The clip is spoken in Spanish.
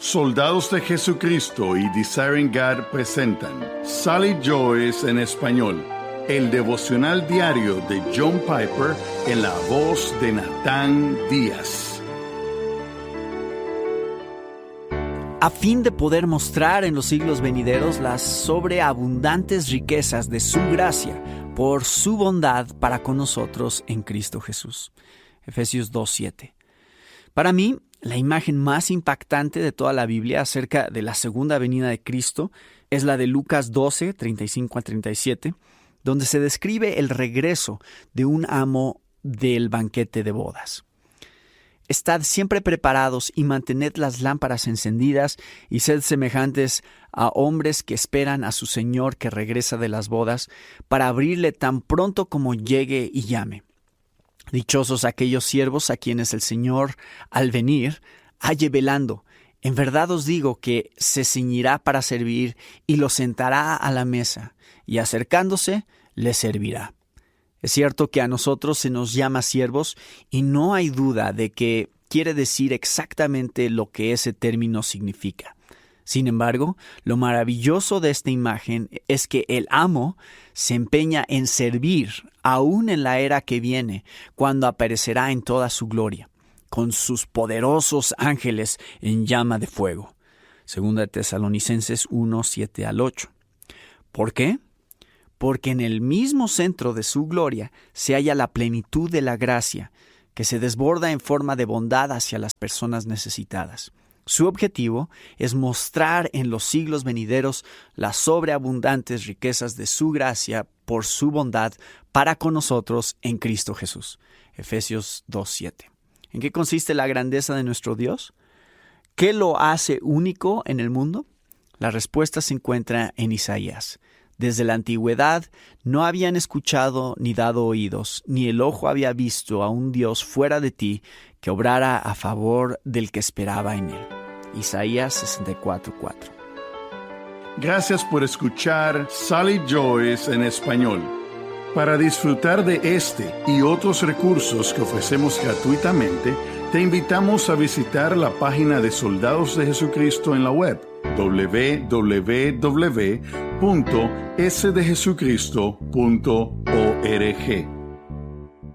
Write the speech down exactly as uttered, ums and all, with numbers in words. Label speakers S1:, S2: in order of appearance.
S1: Soldados de Jesucristo y Desiring God presentan Sally Joyce en español, el devocional diario de John Piper en la voz de Natán Díaz.
S2: A fin de poder mostrar en los siglos venideros las sobreabundantes riquezas de su gracia por su bondad para con nosotros en Cristo Jesús. Efesios dos siete. Para mí, la imagen más impactante de toda la Biblia acerca de la segunda venida de Cristo es la de Lucas doce, treinta y cinco a treinta y siete, donde se describe el regreso de un amo del banquete de bodas. Estad siempre preparados y mantened las lámparas encendidas y sed semejantes a hombres que esperan a su Señor que regresa de las bodas para abrirle tan pronto como llegue y llame. Dichosos aquellos siervos a quienes el Señor, al venir, halle velando. En verdad os digo que se ceñirá para servir y los sentará a la mesa, y acercándose, les servirá. Es cierto que a nosotros se nos llama siervos, y no hay duda de que quiere decir exactamente lo que ese término significa. Sin embargo, lo maravilloso de esta imagen es que el amo se empeña en servir aún en la era que viene, cuando aparecerá en toda su gloria, con sus poderosos ángeles en llama de fuego. Segunda de Tesalonicenses uno, siete al ocho. ¿Por qué? Porque en el mismo centro de su gloria se halla la plenitud de la gracia, que se desborda en forma de bondad hacia las personas necesitadas. Su objetivo es mostrar en los siglos venideros las sobreabundantes riquezas de su gracia por su bondad para con nosotros en Cristo Jesús. Efesios dos siete. ¿En qué consiste la grandeza de nuestro Dios? ¿Qué lo hace único en el mundo? La respuesta se encuentra en Isaías. Desde la antigüedad no habían escuchado ni dado oídos, ni el ojo había visto a un Dios fuera de ti que obrara a favor del que esperaba en él. Isaías sesenta y cuatro cuatro.
S1: Gracias por escuchar Sally Joyce en español. Para disfrutar de este y otros recursos que ofrecemos gratuitamente, te invitamos a visitar la página de Soldados de Jesucristo en la web doble u doble u doble u punto s de jesucristo punto org.